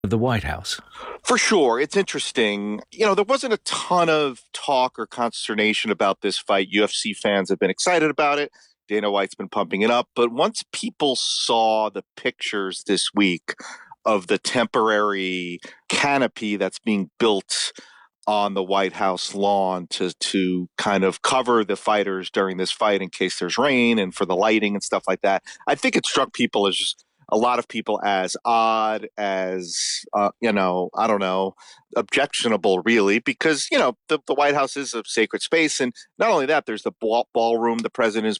of the White House. For sure. It's interesting. There wasn't a ton of talk or consternation about this fight. UFC fans have been excited about it. Dana White's been pumping it up. But once people saw the pictures this week of the temporary canopy that's being built on the White House lawn to kind of cover the fighters during this fight in case there's rain and for the lighting and stuff like that. I think it struck people as just a lot of people as odd as I don't know, objectionable really, because the White House is a sacred space, and not only that, there's the ballroom the president is